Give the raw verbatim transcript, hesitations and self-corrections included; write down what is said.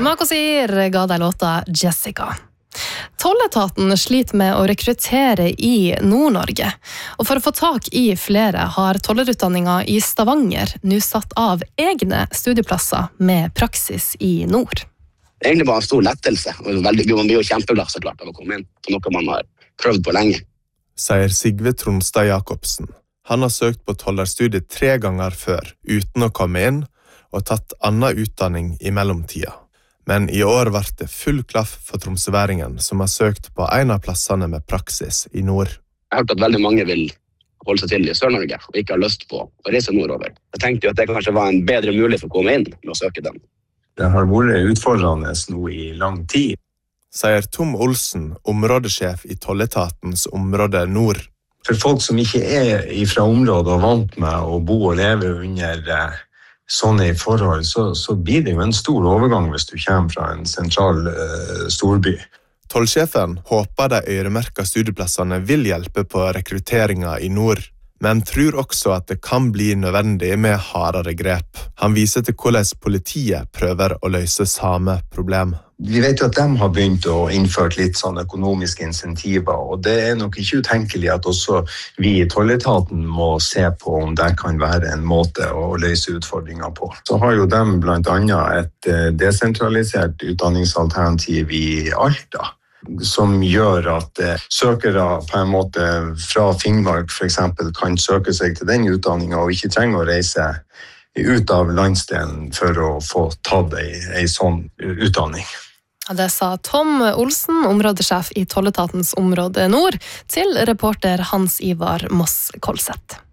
Marco Sier ga deg låta Jessica. Tolletaten sliter med å rekruttere i Nord-Norge, og for å få tak i flere har tollerutdanninga i Stavanger nå satt av egne studieplasser med praksis i nord. Det er egentlig bare en stor lettelse, og veldig, man blir jo kjempeglad så klart av å komme inn på noe man har prøvd på lenge. Sier Sigve Tronstad Jakobsen. Han har søkt på tollerstudiet tre ganger før, uten å komme inn, og tatt annen utdanning i mellomtida. Men i år var det full klaff for tromsøværingen som har søkt på en av plassene med praksis i nord. Jeg har hørt at veldig mange vil holde seg til i Sør-Norge og ikke har lyst på å reise nordover. Jeg tenkte jo at det kanskje var en bedre mulighet for å komme inn med å søke den. Det har vært utfordrende nå i lang tid. Sier Tom Olsen, områdesjef i tolletatens område nord. For folk som ikke er fra området og vant med å bo og leve under sånne forhold, så, så blir det jo en stor overgang hvis du kommer fra en sentral uh, storby. Tollsjefen håper de øremerka studieplassene vil hjelpe på rekrutteringa i nord, men tror også at det kan bli nødvendig med hardere grep. Han viser til hvordan politiet prøver å løse samme problem. Vi vet jo at de har begynt å innføre litt sånn økonomiske insentiver, og det er nok ikke utenkelig at også vi i tolletaten må se på om det kan være en måte å løse utfordringer på. Så har jo de blant annet et desentralisert utdanningsalternativ i Alta, som gjør at søkere på en måte fra Finnmark for eksempel kan søke seg til den utdanningen og ikke trenger å reise ut av landsdelen for å få tatt en sånn utdanning. Det sa Tom Olsen, områdesjef i Tolletatens område nord, til reporter Hans Ivar Moss Kolseth.